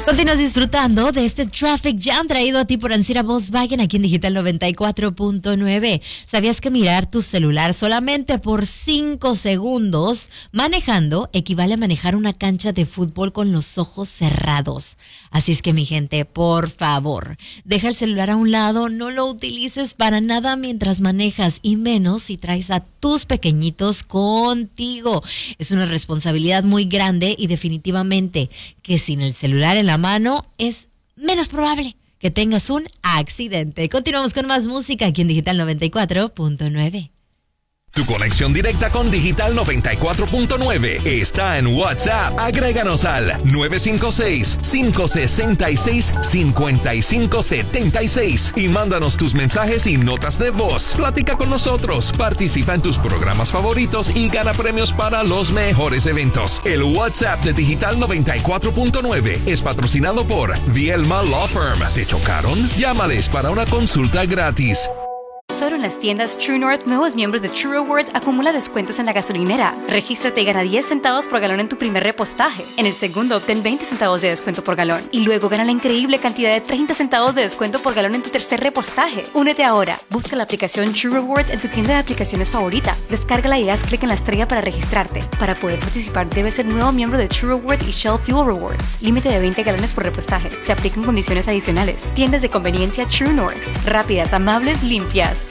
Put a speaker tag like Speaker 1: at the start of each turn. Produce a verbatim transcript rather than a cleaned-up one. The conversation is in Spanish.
Speaker 1: Continúas disfrutando de este Traffic Jam traído a ti por Ancira Volkswagen aquí en Digital noventa y cuatro punto nueve. ¿Sabías que mirar tu celular solamente por cinco segundos manejando equivale a manejar una cancha de fútbol con los ojos cerrados? Así es que, mi gente, por favor, deja el celular a un lado, no lo utilices para nada mientras manejas y menos si traes a tus pequeñitos contigo. Es una responsabilidad muy grande y definitivamente que sin el celular en la mano es menos probable que tengas un accidente. Continuamos con más música aquí en Digital noventa y cuatro punto nueve.
Speaker 2: Tu conexión directa con Digital noventa y cuatro punto nueve está en WhatsApp. Agréganos al nueve cinco seis, cinco seis seis, cinco cinco siete seis y mándanos tus mensajes y notas de voz. Platica con nosotros, participa en tus programas favoritos y gana premios para los mejores eventos. El WhatsApp de Digital noventa y cuatro punto nueve es patrocinado por Vielma Law Firm. ¿Te chocaron? Llámales para una consulta gratis.
Speaker 3: Solo en las tiendas True North, nuevos miembros de True Rewards acumula descuentos en la gasolinera. Regístrate y gana diez centavos por galón en tu primer repostaje. En el segundo, obtén veinte centavos de descuento por galón. Y luego gana la increíble cantidad de treinta centavos de descuento por galón en tu tercer repostaje. Únete ahora. Busca la aplicación True Rewards en tu tienda de aplicaciones favorita. Descárgala y haz clic en la estrella para registrarte. Para poder participar, debes ser nuevo miembro de True Rewards y Shell Fuel Rewards. Límite de veinte galones por repostaje. Se aplican condiciones adicionales. Tiendas de conveniencia True North. Rápidas, amables, limpias.